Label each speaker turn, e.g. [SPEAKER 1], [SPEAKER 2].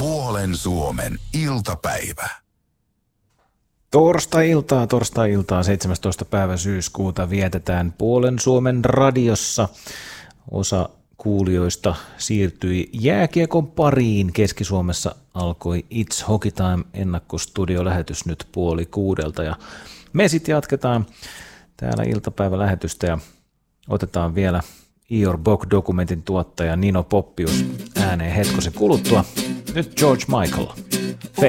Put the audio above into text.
[SPEAKER 1] Puolen Suomen iltapäivä.
[SPEAKER 2] Torstai-iltaa, 17. päivä syyskuuta vietetään Puolen Suomen radiossa. Osa kuulijoista siirtyi jääkiekon pariin. Keski-Suomessa alkoi It's Hockey Time -ennakkostudio-lähetys nyt 5:30. Ja me sitten jatketaan täällä iltapäivälähetystä ja otetaan vielä Ior Bock-dokumentin tuottaja Nino Poppius ääneen hetkosen kuluttua. Nyt George Michael.